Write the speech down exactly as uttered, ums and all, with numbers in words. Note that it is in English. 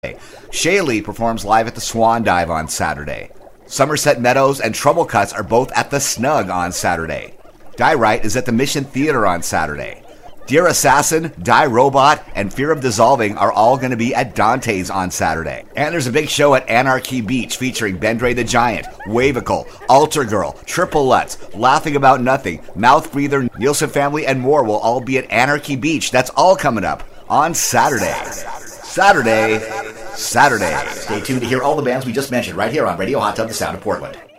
Shaylee performs live at the Swan Dive on Saturday. Somerset Meadows and Trouble Cuts are both at the Snug on Saturday. Die Right is at the Mission Theater on Saturday. Dear Assassin, Die Robot, and Fear of Dissolving are all going to be at Dante's on Saturday. And there's a big show at Anarchy Beach featuring Bendre the Giant, Wavicle, Alter Girl, Triple Lutz, Laughing About Nothing, Mouth Breather, Nielsen Family, and more will all be at Anarchy Beach. That's all coming up on Saturday. Saturday, Saturday. Stay tuned to hear all the bands we just mentioned right here on Radio Hot Tub, the Sound of Portland.